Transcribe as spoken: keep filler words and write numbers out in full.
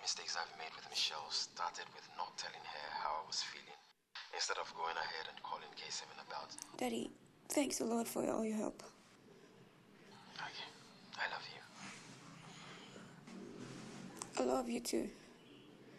mistakes I've made with Michelle started with not telling her how I was feeling, instead of going ahead and calling K seven about it. Daddy, thanks a lot for all your help. Okay, I love you. I love you too.